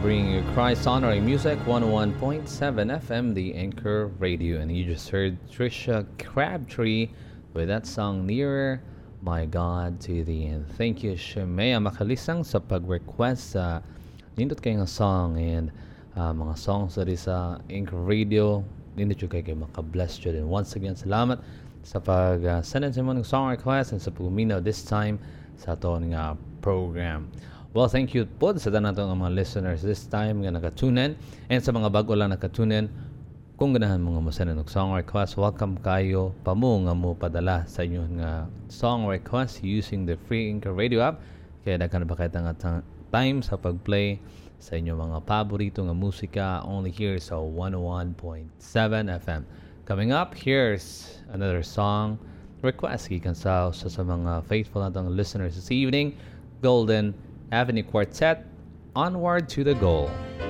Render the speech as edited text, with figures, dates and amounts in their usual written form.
bringing you Christ Honoring Music 101.7 FM, the Anchor Radio. And you just heard Trisha Crabtree with that song, Nearer, My God, to the End. Thank you, Shemaya Makalisang, sa pag-request sa nindot kayo nga song and mga songs that is sa Anchor Radio. Nindot yung kayo makabless yun. And once again, salamat sa pag-send sa mga song request and sa pag-uminaw this time sa aton nga program. Well, thank you po sa tanan ng mga listeners this time nga naka-tune in. And sa mga bago lang naka-tune in, kung ganahan mga masana ng song request, welcome kayo pa mo nga mo padala sa inyong nga song request using the free Anchor Radio app. Kaya nagkan ba kayo nga time sa pag-play sa inyong mga paborito nga musika only here sa 101.7 FM. Coming up, here's another song request gikan sa mga faithful natong listeners this evening, Golden Avenue Quartet, Onward to the Goal.